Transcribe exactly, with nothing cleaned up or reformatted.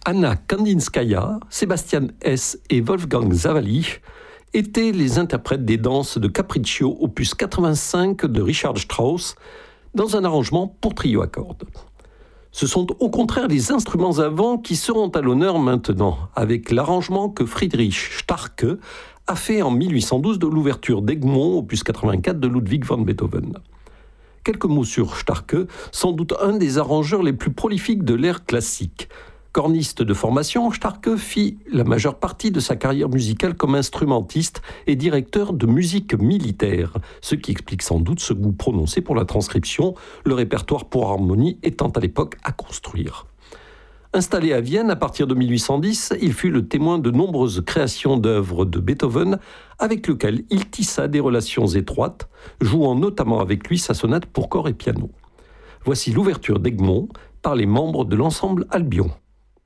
Anna Kandinskaya, Sébastien Hess et Wolfgang Zawalli étaient les interprètes des danses de Capriccio, opus quatre-vingt-cinq de Richard Strauss, dans un arrangement pour trio à cordes. Ce sont au contraire les instruments à vent qui seront à l'honneur maintenant, avec l'arrangement que Friedrich Starke a fait en mille huit cent douze de l'ouverture d'Egmont, opus quatre-vingt-quatre de Ludwig van Beethoven. Quelques mots sur Starke, sans doute un des arrangeurs les plus prolifiques de l'ère classique. Corniste de formation, Starke fit la majeure partie de sa carrière musicale comme instrumentiste et directeur de musique militaire, ce qui explique sans doute ce goût prononcé pour la transcription, le répertoire pour harmonie étant à l'époque à construire. Installé à Vienne à partir de mille huit cent dix, il fut le témoin de nombreuses créations d'œuvres de Beethoven, avec lequel il tissa des relations étroites, jouant notamment avec lui sa sonate pour corps et piano. Voici l'ouverture d'Egmont par les membres de l'ensemble Albion.